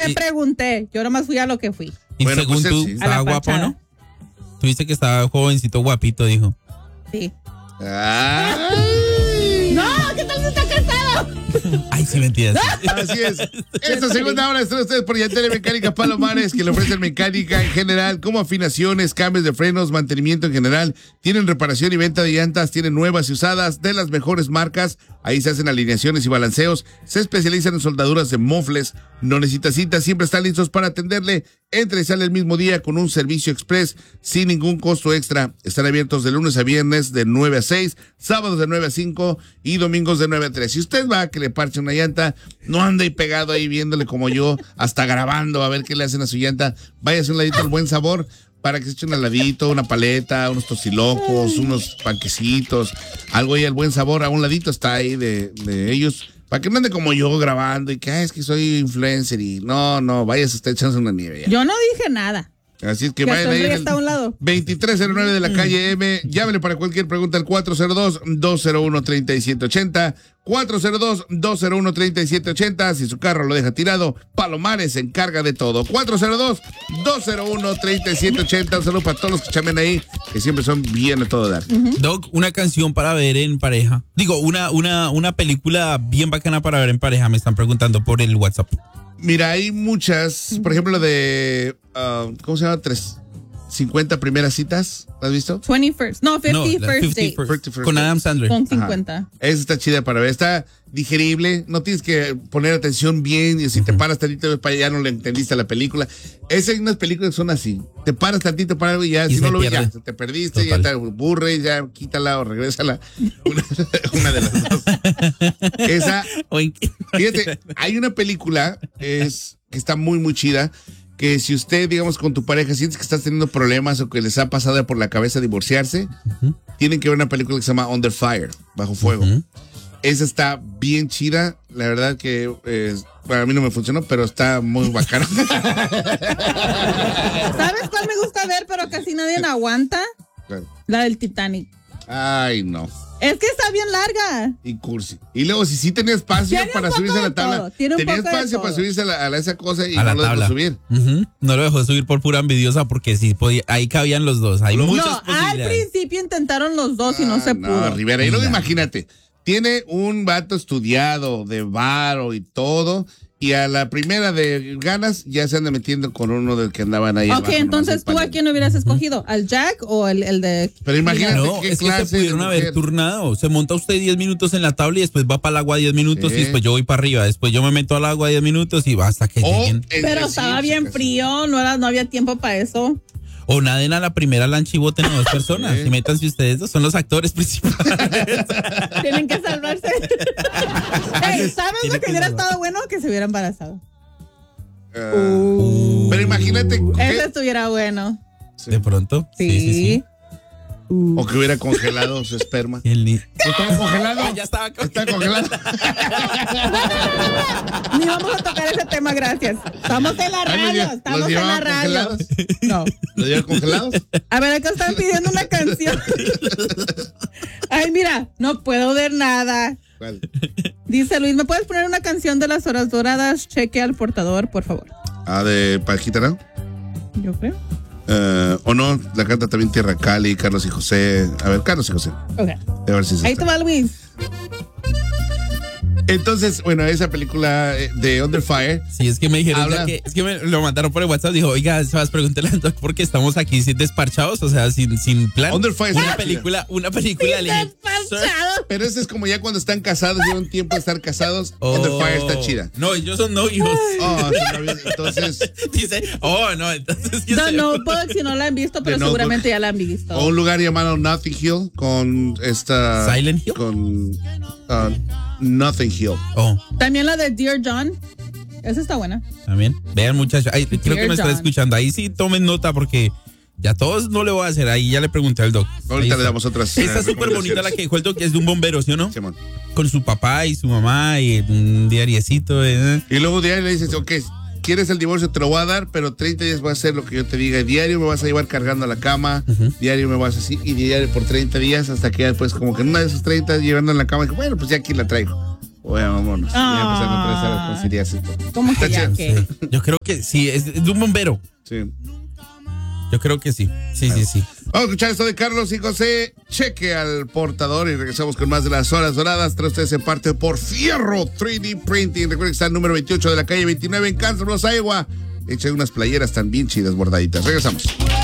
te pregunté. Yo nomás fui a lo que fui. Y bueno, según pues tú, sí. estaba guapo, fachada. ¿no? Tú viste que estaba jovencito, guapito, dijo. Sí. Ay. No, ¿qué tal si está casado? Ay, sí, mentiras. Así es. Esta segunda hora están ustedes por Yantel Mecánica Palomares, que le ofrecen mecánica en general, como afinaciones, cambios de frenos, mantenimiento en general. Tienen reparación y venta de llantas, tienen nuevas y usadas de las mejores marcas. Ahí se hacen alineaciones y balanceos. Se especializan en soldaduras de mofles. No necesita cita, siempre están listos para atenderle. Entra y sale el mismo día con un servicio express sin ningún costo extra. Están abiertos de lunes a viernes de 9 a 6, sábados de 9 a 5 y domingos de 9 a 3. Si usted va a que le parche una llanta, no ande ahí pegado ahí viéndole como yo, hasta grabando a ver qué le hacen a su llanta. Váyase un ladito al Buen Sabor para que se eche un heladito, una paleta, unos tostilocos, unos panquecitos, algo ahí al Buen Sabor. A un ladito está ahí de ellos. Para que no ande como yo grabando y que es que soy influencer y no, váyase usted echándose una nieve ya. Yo no dije nada. Así es que Que vayan ahí. está a un lado. 2309 de la calle M. Llámele para cualquier pregunta al 402-201-3780. 402-201-3780. Si su carro lo deja tirado, Palomares se encarga de todo. 402-201-3780. Un saludo para todos los que chamen ahí, que siempre son bien a todo dar. Doc, una canción para ver en pareja. Digo, una película bien bacana para ver en pareja, me están preguntando por el WhatsApp. Mira, hay muchas, por ejemplo, la de, ¿cómo se llama? 50 primeras citas, ¿la has visto? 21st. No, 50 la first 50 dates. con Adam Sandler. Con 50. Esa está chida para ver, está digerible, no tienes que poner atención bien y si te paras tantito ves para allá no le entendiste a la película. Esas hay unas películas que son así, te paras tantito para algo y ya, Y si se no lo ves pierde. ya, te perdiste, Total. ya te aburre, ya quítala o regrésala. Una de las dos. Esa, fíjate, hay una película que está muy, muy chida, que si usted, digamos, con tu pareja sientes que estás teniendo problemas o que les ha pasado por la cabeza divorciarse, tienen que ver una película que se llama Under Fire, Bajo Fuego. Esa está bien chida, la verdad que para mí no me funcionó, pero está muy bacana. ¿Sabes cuál me gusta ver, pero casi nadie la aguanta? Claro. La del Titanic. Ay, no. Es que está bien larga. Y cursi. Y luego, si sí tenía espacio Tiene para un poco subirse a de la tabla, todo, tiene un tenía poco de espacio para todo. subirse a esa cosa y A no la lo dejó tabla. subir. No lo dejó subir por pura envidiosa porque sí podía, ahí cabían los dos. Hay muchas No, al posibilidades. principio intentaron los dos y no se pudo. No, Rivera, y luego Mira. imagínate, tiene un vato estudiado de varo y todo, y a la primera de ganas ya se anda metiendo con uno del que andaban ahí. Ok, abajo, entonces nomás tú a quién hubieras escogido, ¿al Jack o el de... Pero imagínate No, qué es que clase se pudieron de haber mujer. turnado. Se monta usted 10 minutos en la tabla y después va para el agua 10 minutos Sí. y después yo voy para arriba. Después yo me meto al agua 10 minutos y va hasta que O lleguen. Pero estaba bien frío, no había tiempo para eso. O naden a la primera lancha y voten a 2 personas. Sí. Y métanse ustedes dos, son los actores principales. Tienen que salvarse. Ey, ¿sabes Tiene lo que que hubiera salvar. estado bueno? Que se hubiera embarazado. Pero imagínate Eso que, estuviera bueno. De pronto. Sí. o que hubiera congelado su esperma. ¿Estaba congelado? Ya estaba Está congelado. Ni vamos a tocar ese tema, gracias. Estamos en la radio, estamos ¿Los en la llevaban radio. congelados? No. ¿Los llevan congelados? A ver, acá están pidiendo una canción. Ay, mira, no puedo ver nada. ¿Cuál? Dice Luis, ¿me puedes poner una canción de las horas doradas? Cheque al portador, por favor. De Paquita, ¿no? Yo creo. O no, la canta también Tierra Cali, Carlos y José. A ver, Carlos y José. Ok. A ver si se Ahí te va, Luis. Entonces, bueno, esa película de Under Fire. Sí, es que me dijeron Habla. es que me lo mandaron por el WhatsApp. Dijo, oiga, Sebas, pregúntale al doc porque estamos aquí sin desparchados, o sea, sin plan. Under Fire es una una película. Le dije, Despachado. Pero ese es como ya cuando están casados, llevan tiempo de estar casados. Under Fire está chida. No, ellos son novios. Oh, entonces, Dice, no, entonces. The Notebook, si no la han visto, pero The Notebook. seguramente ya la han visto. o un lugar llamado Nothing Hill con esta. Silent Hill. Con Nothing Hill. Oh, También la de Dear John. Esa está buena. también. Vean, muchachos. Ay, creo que me está John. escuchando. Ahí sí tomen nota porque ya todos no le voy a hacer. Ahí ya le pregunté al doc. Ahorita Ahí le damos otras. Está súper bonita la que dijo el doc, es de un bombero, ¿sí o no? Simón. Con su papá y su mamá y un diariecito. Y luego diario le dices, ok, ¿quieres el divorcio? Te lo voy a dar, pero 30 días voy a hacer lo que yo te diga. Diario me vas a llevar cargando a la cama, diario me vas así, y diario por 30 días hasta que ya después como que en una de esos 30 llevando en la cama, digo, bueno, pues ya aquí la traigo. Bueno, vámonos. Ya empezaron a traer esa responsabilidad. ¿Cómo que ya qué? Yo creo que sí, es de un bombero. Sí. Yo creo que sí. Sí. Vamos a escuchar esto de Carlos y José. Cheque al portador y regresamos con más de las horas doradas. Tras ustedes en parte por Fierro 3D Printing. Recuerden que está el número 28 de la calle 29 en Kansas, Iowa. Echen unas playeras tan bien chidas bordaditas. Regresamos.